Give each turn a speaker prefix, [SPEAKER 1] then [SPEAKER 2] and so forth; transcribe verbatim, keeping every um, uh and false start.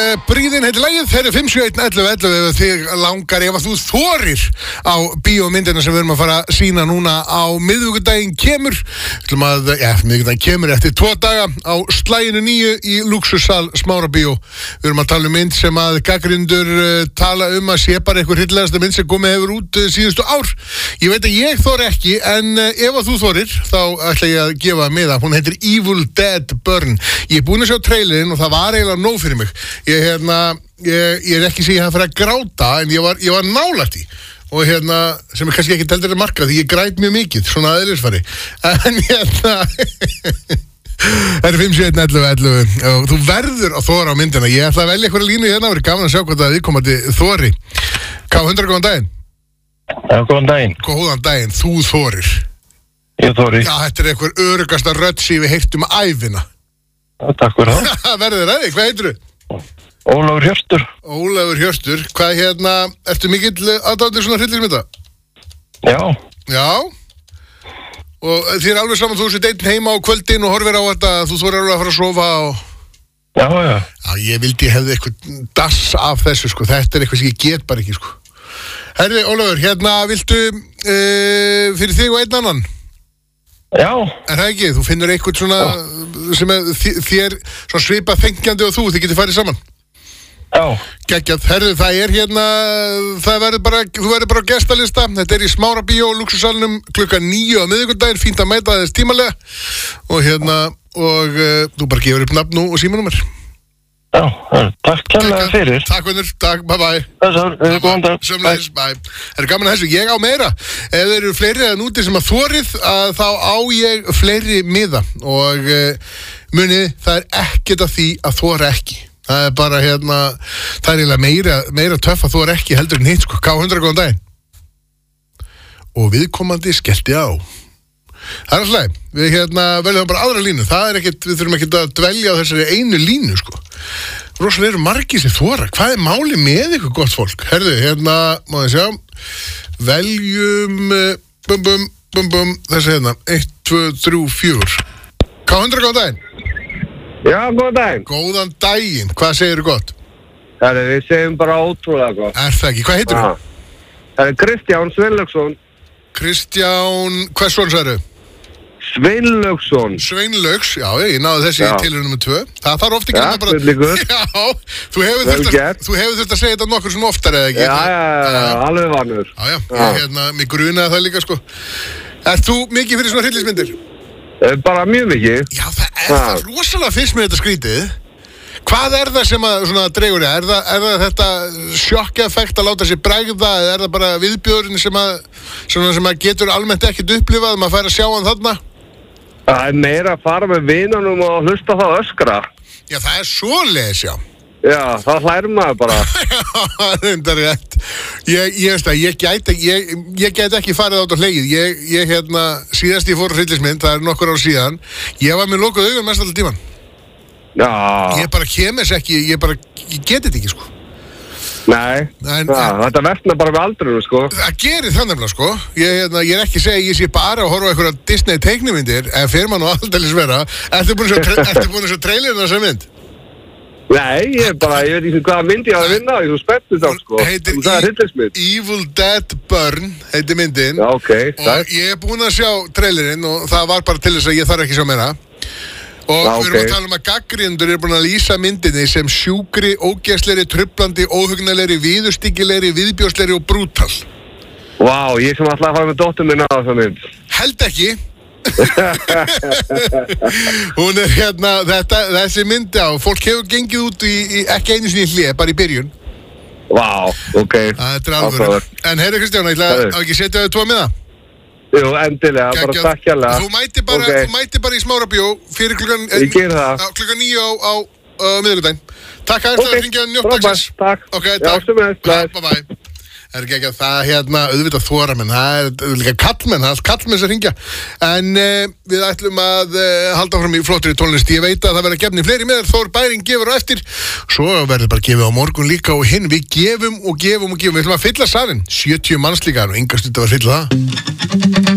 [SPEAKER 1] uh, Bríðin heitir lagið, þeir eru fimm sjö eitt ellefu ellefu ef þig langar, ef að þú þorir á bíómyndina sem við erum að fara að sína núna á miðvikudaginn kemur að, ja, miðvikudaginn kemur eftir tvo daga á slaginu nýju í Lúxussal Smárabíó. Við erum að tala um mynd sem að gagnrýnendur uh, tala um að sé bara einhver hryllilegasta mynd sem komið hefur út uh, síðustu ár. Ég veit að ég þori ekki, en uh, ef að þú þorir, þá ætla ég að gefa miða. Hún heitir Evil Dead Burn. Ég er búin að sjá trailerinn og það var eiginlega nóg fyrir mig. Ég, hérna, ég, ég er ekki að segja að það fyrir að gráta, en ég var, ég var nálægt í. Og hérna, sem er kannski ekki teldur að marka, því ég græt mjög mikið, svona aðeinsfari. En hérna, það er fimm sjö eitt ellefu ellefu og þú verður að þora á myndina. Ég ætla að velja einhverja línu hérna, það verður gaman að sjá hvað það viðkomandi þori. K hundrað, góðan daginn.
[SPEAKER 2] Já, góðan daginn.
[SPEAKER 1] Góðan daginn, þú þorir.
[SPEAKER 2] Ég þori.
[SPEAKER 1] Já, þetta er einhver öruggasta rödd sem við heyrtum ævina.
[SPEAKER 2] Já, takk fyrir það.
[SPEAKER 1] Verður það, hvað heitir þú?
[SPEAKER 2] Ólafur Hjörtur.
[SPEAKER 1] Ólafur Hjörtur, hvað hérna, ertu mikill aðdáandi svona hryllingsmynda?
[SPEAKER 2] Já.
[SPEAKER 1] Já? Og þér er alveg saman þú sér einn heima á kvöldin og horfir á þetta, þú þorir alveg að fara að sofa og...
[SPEAKER 2] Já, já.
[SPEAKER 1] Já, ég vildi ég hefði eitthvað dass af þessu, sko, þetta er eitthvað sem ég get bara ekki, sko. Herri, Ólafur, hérna, viltu uh, fyrir þig og einn annan?
[SPEAKER 2] Já.
[SPEAKER 1] Er það ekki? Þú finnur eitthvað svona Já. sem er þér svona svipað fengjandi og þú, þið getið farið saman.
[SPEAKER 2] Já.
[SPEAKER 1] Geggjað, herðu, það er hérna, það verður bara, þú verður bara á gestalista, þetta er í Smárabíó, Lúxussalnum, klukkan níu á miðvikudaginn, fínt að mæta þess tímalega og hérna, og uh, þú bara gefur upp nafn nú og símanúmer.
[SPEAKER 2] Já, takk kærlega fyrir.
[SPEAKER 1] Takk vinnur, takk, bye bye.
[SPEAKER 2] Þessar, góðan dag.
[SPEAKER 1] Sömuleiðis, bye. Það er gaman að þessu, ég á meira. Ef þeir eru fleiri að núti sem að þorið, að þá á ég fleiri miða og uh, munið, það er ekkert að því að þora ekki. Það er bara hérna, það er eiginlega meira, meira töff að þora ekki heldur en hitt, sko. K hundrað, góðan daginn. Og viðkomandi skellti á. Það er alltaf, við hérna veljum bara aðra línu, það er ekkert, við þurfum ekkert að dvelja á þessari einu línu, sko. Rosalega eru margir sem þora, hvað er máli með ykkur gott fólk? Herðu, hérna, má ég sjá, veljum, bum bum, bum bum, þessi hérna, eitt, tvö, þrjú, fjögur. K hundrað, góðan daginn.
[SPEAKER 2] Já, góðan daginn.
[SPEAKER 1] Góðan daginn, hvað segirðu gott?
[SPEAKER 2] Það er, við segjum bara ótrúlega gott.
[SPEAKER 1] Er það ekki, hvað heitir þú?
[SPEAKER 2] Það er Kristján Sveinlaugsson.
[SPEAKER 1] Kristján, hvers son sagðirðu?
[SPEAKER 2] Sveinlaugsson.
[SPEAKER 1] Sveinlaugs, já, ég náði þessi í tilraun nummer tvö. Það þarf ofta ekki
[SPEAKER 2] að bara...
[SPEAKER 1] Já, þú hefur þurft að, þú hefur þurft að segja þetta nokkur svona oftar eða ekki?
[SPEAKER 2] Já, já, já, alveg vanur.
[SPEAKER 1] Já, já, ég hérna, mig grunaði það líka, sko. Ert þú mikið fyrir svona hryllingsmyndir?
[SPEAKER 2] Bara mjög mikið.
[SPEAKER 1] Já, það er það rosalega fyrst með þetta skrítið. Hvað er það sem að svona dreigur þig? Er það, er það þetta sjokkeffekt að láta sér bregða eða er það bara viðbjóðurinn sem að, sem að getur almennt ekkert upplifað maður fær að sjá hann þarna?
[SPEAKER 2] Það er meira að fara með vinunum og hlusta þá öskra.
[SPEAKER 1] Já, það er svoleiðis, já.
[SPEAKER 2] Já, það hlærum maður bara.
[SPEAKER 1] Já, það er rétt. Ég, ég veist að, ég gæti, ég, ég gæti ekki farið át á hlegið. Ég, ég hérna, síðast ég fór hryllismynd, það er nokkur ár síðan, ég var með lokuð augun mest alltaf tíman.
[SPEAKER 2] Já.
[SPEAKER 1] Ég bara kemur ekki, ég bara, ég geti þetta ekki, sko.
[SPEAKER 2] Nei, en, ja, en, þetta verðna bara við aldrunum, sko. Það
[SPEAKER 1] gerir það nefnilega, sko. Ég, hérna, ég er ekki að segja, ég sé bara að horfa á einhverja Disney teiknumyndir, en fyrir mann og aldeilis vera. Ertu búin að sjá trailerinn á þessa mynd?
[SPEAKER 2] Nei, ég er bara, ég veit ekki hvaða mynd ég á að vinna, ég er svo spenntið þá, sko.
[SPEAKER 1] Heitir Evil Dead Burn, heitir myndin.
[SPEAKER 2] Já, ok, takk.
[SPEAKER 1] Og ég er búin að sjá trailerinn og það var bara til þess að ég þarf ekki að sjá meira. Og
[SPEAKER 2] Já,
[SPEAKER 1] við erum
[SPEAKER 2] okay.
[SPEAKER 1] að tala um að gagnrýnendur eru búin að lýsa myndinni sem sjúkri, ógeðslegri, trublandi, óhugnalegri, viðurstyggilegri, viðbjóðslegri og brútal.
[SPEAKER 2] Vá, wow, ég sem alltaf að fara með dóttur minna á þessa mynd.
[SPEAKER 1] Held ekki. Hún er hérna, þetta, þessi myndi á, fólk hefur gengið út í, í ekki einu sinni í hlið, bara í byrjun.
[SPEAKER 2] Vá, wow, ok.
[SPEAKER 1] Það er alveg. En heyrðu Kristján, ég ætla að ekki setja þau tvo með það.
[SPEAKER 2] Jú, endilega, bara takk hérlega.
[SPEAKER 1] Þú mæti bara,
[SPEAKER 2] okay.
[SPEAKER 1] þú mæti bara í Smárabíó fyrir klukkan...
[SPEAKER 2] Ég ger það.
[SPEAKER 1] Klukkan níu á, á uh, miðvikudaginn. Takk að þetta að ringja njótt dagsins.
[SPEAKER 2] Takk.
[SPEAKER 1] Ok, takk.
[SPEAKER 2] Já,
[SPEAKER 1] bye bye. Það er ekki ekki að það hérna, auðvitað þóra, menn það er líka kallmenn, það er kallmenn sem ringja. En uh, við ætlum að uh, halda áfram í flottri tónlist. Ég veit að það verður gefni fleiri með þér, Þór Bæring gefur á eftir. Svo verður bara gefið á morgun líka og hinn. Við gefum og gefum og gefum. Við ætlum að fylla salinn. sjötíu manns líka og enga stund að fylla það.